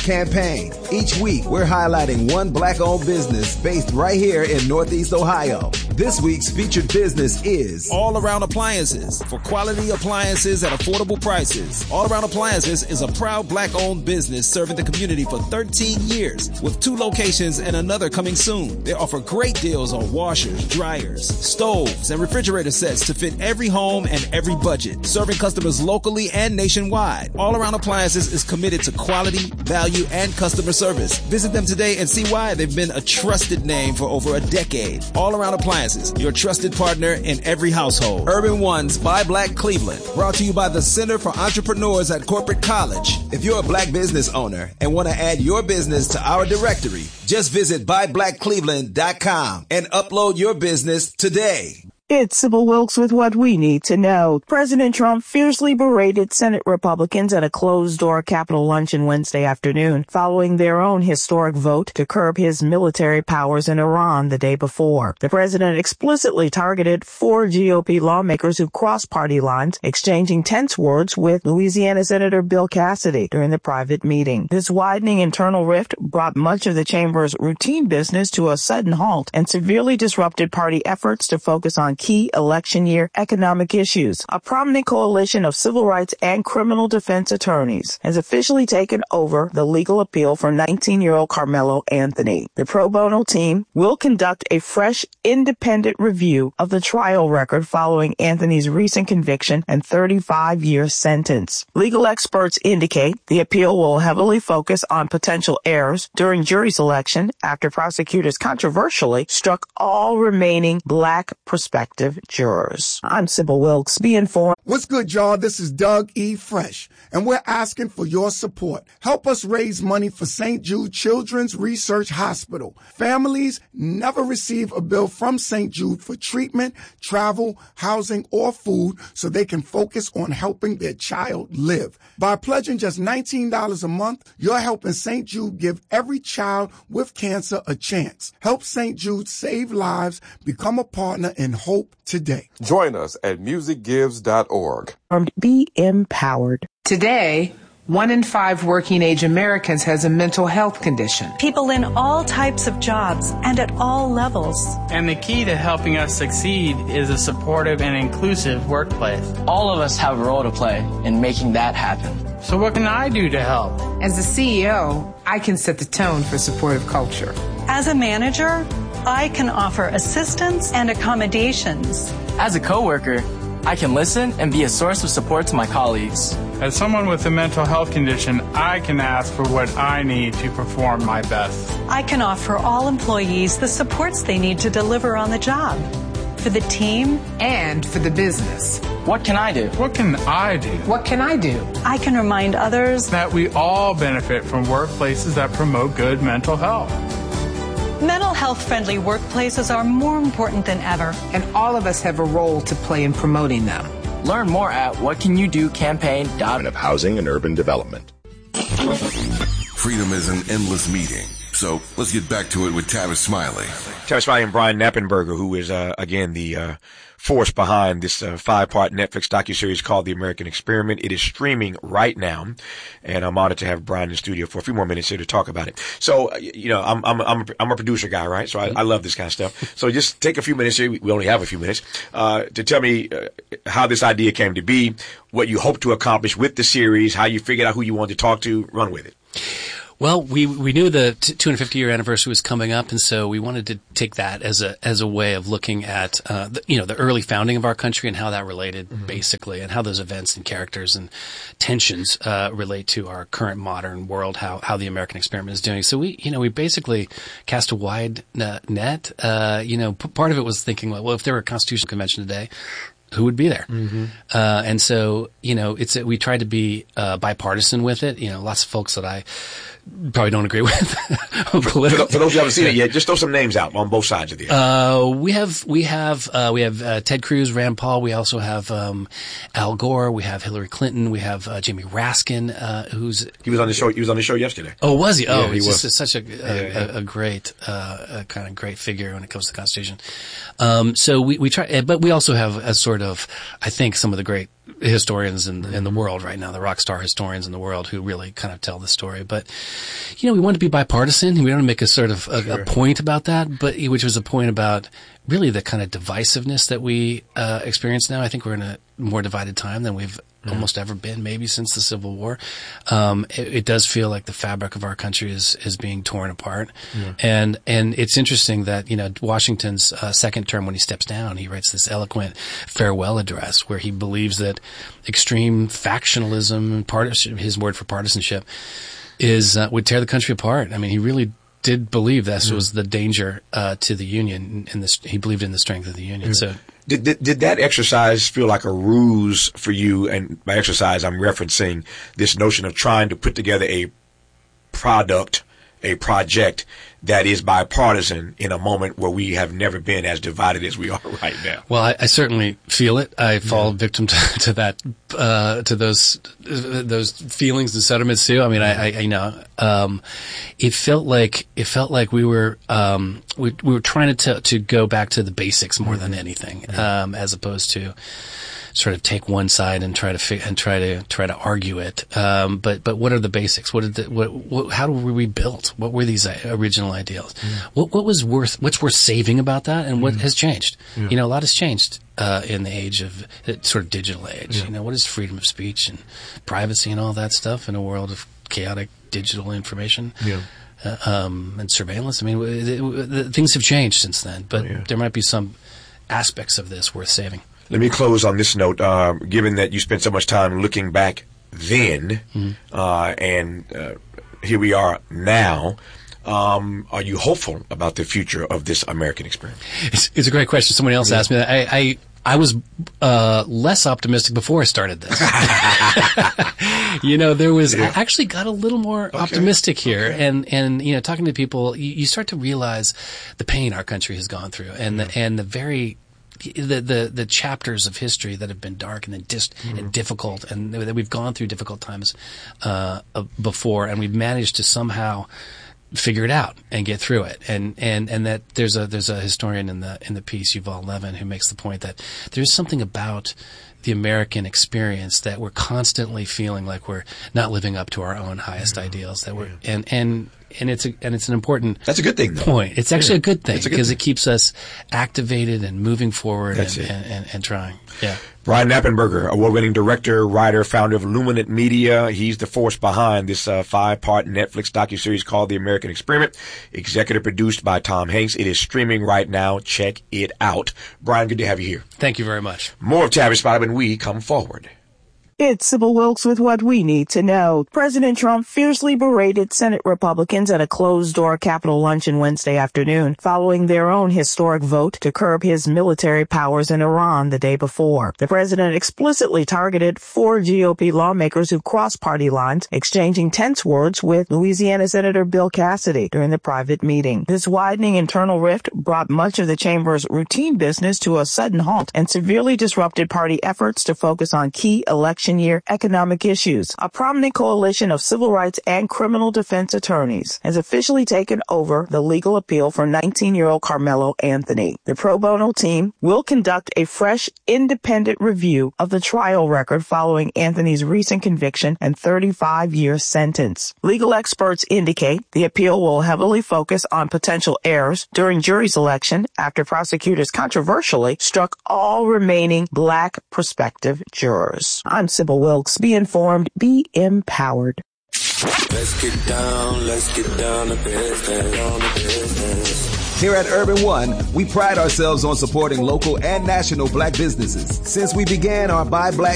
campaign. Each week, we're highlighting one Black-owned business based right here in Northeast Ohio. This week's featured business is All Around Appliances. For quality appliances at affordable prices, All Around Appliances is a proud Black-owned business serving the community for 13 years with 2 locations and another coming soon. They offer great deals on washers, dryers, stoves, and refrigerator sets to fit every home and every budget, serving customers locally and nationwide. All Around Appliances is committed to quality, value, and customer service. Visit them today and see why they've been a trusted name for over a decade. All Around Appliances, your trusted partner in every household. Urban One's Buy Black Cleveland, brought to you by the Center for Entrepreneurs at Corporate College. If you're a Black business owner and want to add your business to our directory, just visit buyblackcleveland.com and upload your business today. It's Sybil Wilkes with what we need to know. President Trump fiercely berated Senate Republicans at a closed-door Capitol luncheon Wednesday afternoon, following their own historic vote to curb his military powers in Iran the day before. The president explicitly targeted 4 GOP lawmakers who crossed party lines, exchanging tense words with Louisiana Senator Bill Cassidy during the private meeting. This widening internal rift brought much of the chamber's routine business to a sudden halt and severely disrupted party efforts to focus on key election year economic issues. A prominent coalition of civil rights and criminal defense attorneys has officially taken over the legal appeal for 19-year-old Carmelo Anthony. The pro bono team will conduct a fresh, independent review of the trial record following Anthony's recent conviction and 35-year sentence. Legal experts indicate the appeal will heavily focus on potential errors during jury selection after prosecutors controversially struck all remaining Black prospective jurors. I'm Sybil Wilkes. Be informed. What's good, y'all? This is Doug E. Fresh, and we're asking for your support. Help us raise money for St. Jude Children's Research Hospital. Families never receive a bill from St. Jude for treatment, travel, housing, or food so they can focus on helping their child live. By pledging just $19 a month, you're helping St. Jude give every child with cancer a chance. Help St. Jude save lives. Become a partner in hope today. Join us at musicgives.org. Be empowered. Today, 1 in 5 working-age Americans has a mental health condition. People in all types of jobs and at all levels. And the key to helping us succeed is a supportive and inclusive workplace. All of us have a role to play in making that happen. So what can I do to help? As a CEO, I can set the tone for supportive culture. As a manager, I can offer assistance and accommodations. As a coworker, I can listen and be a source of support to my colleagues. As someone with a mental health condition, I can ask for what I need to perform my best. I can offer all employees the supports they need to deliver on the job. For the team and for the business. What can I do? What can I do? What can I do? I can remind others that we all benefit from workplaces that promote good mental health. Mental health-friendly workplaces are more important than ever. And all of us have a role to play in promoting them. Learn more at whatcanyoudocampaign.org. Of Housing and Urban Development. Freedom is an endless meeting. So let's get back to it with Tavis Smiley. Tavis Smiley and Brian Knappenberger, who is, again, the force behind this 5-part Netflix docuseries called The American Experiment. It is streaming right now, and I'm honored to have Brian in the studio for a few more minutes here to talk about it. So, you know, I'm a producer guy, right? So I love this kind of stuff. So just take a few minutes here. We only have a few minutes to tell me how this idea came to be, what you hope to accomplish with the series, how you figured out who you wanted to talk to. Run with it. Well, we knew the 250-year anniversary was coming up, and so we wanted to take that as a way of looking at the early founding of our country and how that related basically, and how those events and characters and tensions relate to our current modern world, how the American experiment is doing. So we basically cast a wide net. Part of it was thinking, well, if there were a constitutional convention today, who would be there? And so, we tried to be bipartisan with it. Lots of folks that I probably don't agree with. For those who haven't seen it yet, just throw some names out on both sides of the aisle. We have Ted Cruz, Rand Paul. We also have Al Gore. We have Hillary Clinton. We have Jamie Raskin, he was on the show. He was on the show yesterday. Oh, was he? Oh, yeah, he was. Just such a great kind of great figure when it comes to the Constitution. So we try, but we also have a sort of, I think, some of the great historians in the world right now, the rock star historians in the world who really kind of tell the story. But, we want to be bipartisan. We want to make a sort of a point about that, which was a point about really the kind of divisiveness that we experience now. I think we're in a more divided time than we've almost ever been, maybe since the Civil War. It does feel like the fabric of our country is being torn apart. Yeah. And it's interesting that, Washington's second term, when he steps down, he writes this eloquent farewell address where he believes that extreme factionalism, his word for partisanship, would tear the country apart. I mean, he really did believe this was the danger to the Union, and he believed in the strength of the Union. So. Did that exercise feel like a ruse for you? And by exercise, I'm referencing this notion of trying to put together a project that is bipartisan in a moment where we have never been as divided as we are right now. Well, I certainly feel it. I fall victim to that, to those feelings and sentiments too. I mean, it felt like we were trying to go back to the basics more than anything, as opposed to sort of take one side and try to argue it. But what are the basics? How were we built? What were these original ideals? What's worth saving about that, and what has changed? A lot has changed in the age of sort of digital age. What is freedom of speech and privacy and all that stuff in a world of chaotic digital information? And surveillance. I mean, things have changed since then, but there might be some aspects of this worth saving. Let me close on this note. Given that you spent so much time looking back then, and here we are now, are you hopeful about the future of this American experiment? It's a great question. Somebody else asked me that. I was less optimistic before I started this. I actually got a little more optimistic here, and talking to people, you start to realize the pain our country has gone through, and the chapters of history that have been dark and and difficult, and that we've gone through difficult times before, and we've managed to somehow figure it out and get through it. And that there's a historian in the piece, Yuval Levin, who makes the point that there's something about the American experience that we're constantly feeling like we're not living up to our own highest ideals. That we're and it's an important. That's a good thing, though. Point. It's actually a good thing because it keeps us activated and moving forward and trying. Yeah. Brian Knappenberger, award-winning director, writer, founder of Luminant Media. He's the force behind this 5-part Netflix docuseries called The American Experiment, executive produced by Tom Hanks. It is streaming right now. Check it out. Brian, good to have you here. Thank you very much. More of Tavis Spotted when we come forward. It's Sybil Wilkes with what we need to know. President Trump fiercely berated Senate Republicans at a closed-door Capitol luncheon Wednesday afternoon, following their own historic vote to curb his military powers in Iran the day before. The president explicitly targeted 4 GOP lawmakers who crossed party lines, exchanging tense words with Louisiana Senator Bill Cassidy during the private meeting. This widening internal rift brought much of the chamber's routine business to a sudden halt and severely disrupted party efforts to focus on key election year economic issues. A prominent coalition of civil rights and criminal defense attorneys has officially taken over the legal appeal for 19-year-old Carmelo Anthony. The pro bono team will conduct a fresh, independent review of the trial record following Anthony's recent conviction and 35-year sentence. Legal experts indicate the appeal will heavily focus on potential errors during jury selection after prosecutors controversially struck all remaining black prospective jurors. I'm Sybil Wilkes. Be informed, be empowered. Let's get down to business. Here at Urban One, we pride ourselves on supporting local and national black businesses. Since we began our Buy Black